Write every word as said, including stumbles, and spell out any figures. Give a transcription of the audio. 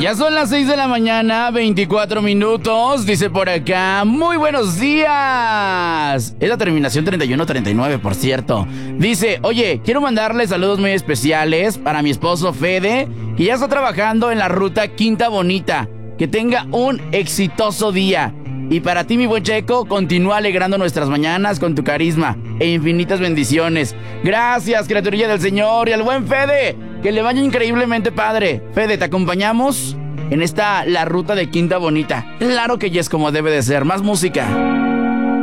Ya son las seis de la mañana, veinticuatro minutos. Dice por acá, muy buenos días. Es la terminación treinta y uno treinta y nueve, por cierto. Dice, oye, quiero mandarle saludos muy especiales para mi esposo Fede, que ya está trabajando en la ruta Quinta Bonita. Que tenga un exitoso día. Y para ti, mi buen Checo, continúa alegrando nuestras mañanas con tu carisma e infinitas bendiciones. Gracias, criaturilla del Señor. Y al buen Fede, que le vaya increíblemente padre. Fede, ¿te acompañamos en esta, la ruta de Quinta Bonita? Claro que ya es como debe de ser. Más música.